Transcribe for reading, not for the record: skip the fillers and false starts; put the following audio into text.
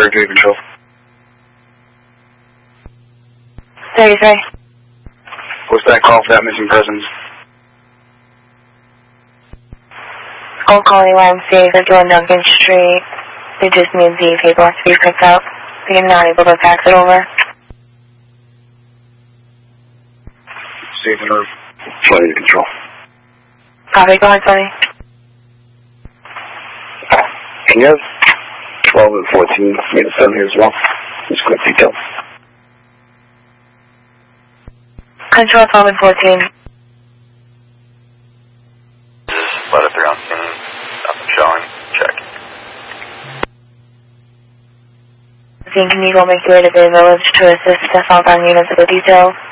33 control. 33. What's that call for that missing persons? Old Colony YMCA, 51 Duncan Street. They just need the paperwork to be picked up. They're not able to fax it over. Safe and Earth. 20 control. Copy, go ahead, Tony. Can you have 12 and 14 get it done here as well? Just quick detail. Control 12 and 14. Just let it 3 on scene. Nothing showing. Check. Can you go make your way to Bay Village to assist the southbound units with the details?